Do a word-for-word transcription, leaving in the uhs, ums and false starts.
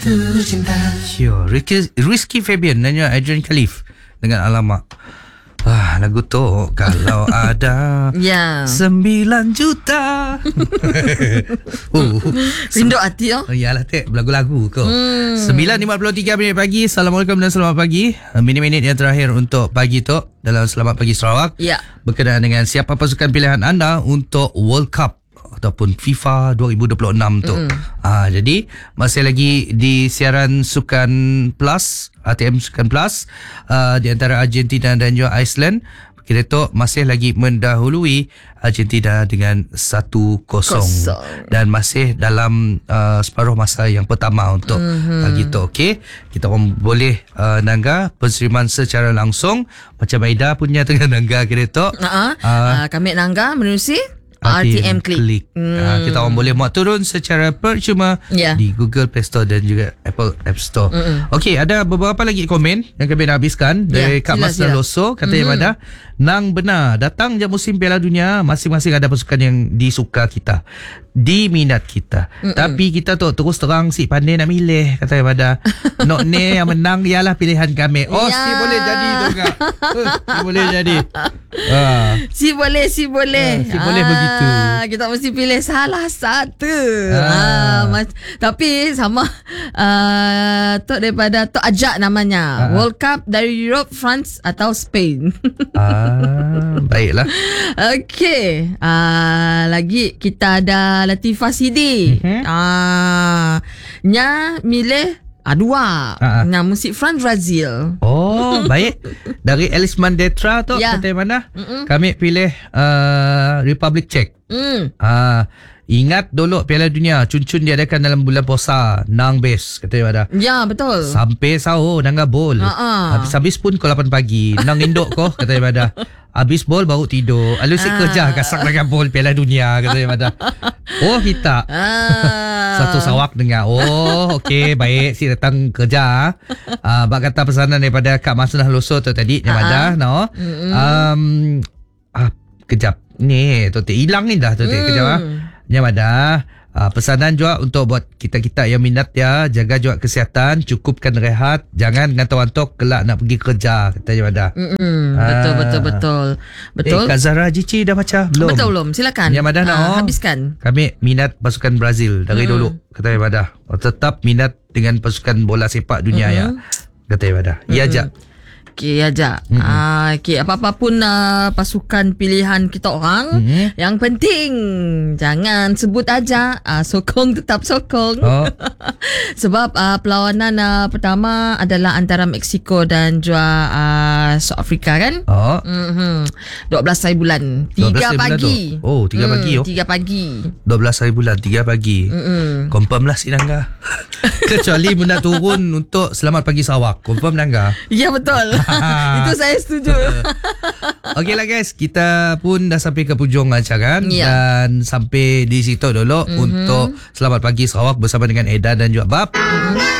Jatuh cinta. Sure. Rizky, Rizky Fabian dan juga Adrian Khalif dengan Alamak. Ah, lagu tu kalau ada Ya. sembilan juta. oh, Rindu hati oh. Oh, yalah Tek, lagu-lagu kau. Hmm. sembilan lima puluh tiga minit pagi. Assalamualaikum dan selamat pagi. Minit-minit yang terakhir untuk pagi tu dalam Selamat Pagi Sarawak. Ya. Berkenaan dengan siapa pasukan pilihan anda untuk World Cup ataupun FIFA dua ribu dua puluh enam tu. Mm. Ah, jadi masih lagi di siaran Sukan Plus, A T M Sukan Plus, uh, di antara Argentina dan juga Iceland. Kita tu masih lagi mendahului Argentina dengan satu kosong. Dan masih dalam uh, separuh masa yang pertama untuk mm-hmm. pagi tu. Okey, kita orang boleh uh, nangga penseriman secara langsung macam Aida punya tengah nangga kita tu. Uh-huh. Uh, uh, kami nangga menerusi R T M R T M Click. Click. Hmm. Ha, kita orang boleh muat turun secara percuma yeah. di Google Play Store dan juga Apple App Store. Mm-mm. Okey, ada beberapa lagi komen yang kami nak habiskan dari yeah, Kak Mas dan Loso. Kata mm-hmm. yang ada, nang benar, datang je musim Piala Dunia, masing-masing ada pasukan yang disuka kita, diminat kita. Mm-mm. Tapi kita tu terus terang si pandai nak milih. Kata yang ada, nok ni yang menang ialah pilihan kami. Oh, yeah. si boleh jadi tu Kak. Uh, si boleh jadi. Ah. Si boleh, si boleh. Ah, si boleh begitu. Ah, kita mesti pilih salah satu. Ah. Ah, mas- tapi sama uh, Tok daripada Tok Ajak namanya. Ah. World Cup dari Europe, France atau Spain. Ah, baiklah. Okey. Ah, lagi kita ada Latifah Sidi. Mm-hmm. Ah, nya milih Ah, dua. Uh-huh. Nah, musik France Brazil. Oh, baik. Dari Alice Mandetra tu, yeah. kata mana? Mm-mm. Kami pilih uh, Republic Czech. Mm. Uh, ingat dulu Piala Dunia cun-cun diadakan dalam bulan puasa. Nang best, kata mana? Ya, betul. Sampai sahur, nang bol. Uh-huh. Habis-habis pun pukul lapan pagi. Nang induk kau, kata mana? Habis bol baru tidur. Lalu saya ah. kerja kasak dengan bol Piala Dunia, kata mana? Oh, kita. Ah. Satu Sarawak dengar. Oh, okey, baik. Si datang kerja. Ah, bak kata pesanan daripada Kak Masnah Loso tu tadi, yang ada, no. Mm-hmm. Um, ah, kejap. Ni, tu hilang ni dah tu mm. kejap ah. Yang ada. Uh, pesanan juga untuk buat kita-kita yang minat ya, jaga juga kesihatan, cukupkan rehat, jangan ngantuk-ngantuk kelak nak pergi kerja, katanya ada. Mm-mm, ah. Betul betul betul. Betul. Eh, Kak Zara Jici dah baca belum? Betul belum? Silakan. Yang ada nak uh, habiskan. Kami minat pasukan Brazil dari mm-hmm. dulu, katanya ada. Tetap minat dengan pasukan bola sepak dunia mm-hmm. ya. Katanya ada. Ya mm-hmm. aja. Okey aja. Mm-hmm. Ah, okey apa-apa pun uh, pasukan pilihan kita orang, mm-hmm. yang penting jangan sebut aja, uh, sokong tetap sokong. Oh. Sebab uh, perlawanan uh, pertama adalah antara Mexico dan juga uh, South Africa kan? Oh. Mhm. dua belas hari bulan, tiga pagi. Oh, tiga hmm, pagi oh. tiga pagi. dua belas hari bulan, tiga pagi. Mm-mm. Confirm lah si Nangga. Kecuali benda turun untuk Selamat Pagi Sarawak. Confirm Nangga. Ya betul. Itu saya setuju. Okeylah guys, kita pun dah sampai ke hujung rancangan ya. Dan sampai di situ dulu mm-hmm. untuk Selamat Pagi Sarawak bersama dengan Eda dan juga Bab. Mm-hmm.